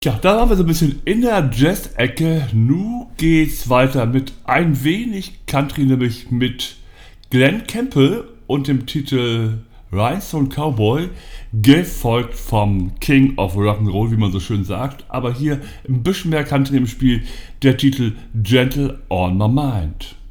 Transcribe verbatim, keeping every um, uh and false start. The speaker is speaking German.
Ja, da waren wir so ein bisschen in der Jazz-Ecke. Nu geht's weiter mit ein wenig Country, nämlich mit Glenn Campbell und dem Titel Rhinestone Cowboy, gefolgt vom King of Rock'n'Roll, wie man so schön sagt. Aber hier ein bisschen mehr Country im Spiel, der Titel Gentle on My Mind.